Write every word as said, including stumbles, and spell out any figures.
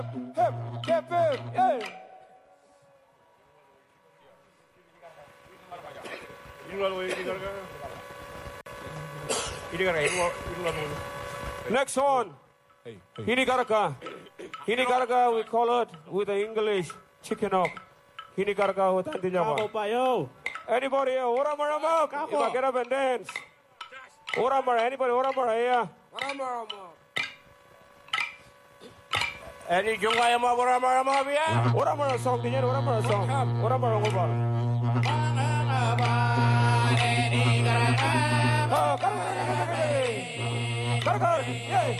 Hip, hip, hip, hey. Next one. Hinigaraka. Hinigaraka, we call it with the English chicken up. Hinigaraka with Antijama. Anybody here? Oramarama. If I get up and dance. Oramara. Anybody? Oramara here? Any Jungayama Oramarama here? Oramara song. Did you Oramara song? Oramara Ngobal. Oh, Karaka. Karaka. Yay.